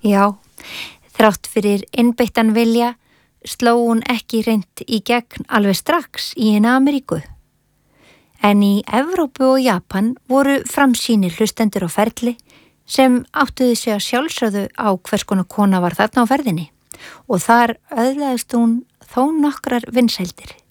Já, þrátt fyrir einbeittan vilja sló hún ekki hreint í gegn alveg strax í hina Ameríku. En í Evrópu og Japan voru framsýnir hlustendur á ferli sem áttuðu sig að sjálfsögðu á hvers konar kona var þarna á ferðinni og þar öðlaðist hún þó nokkrar vinsældir.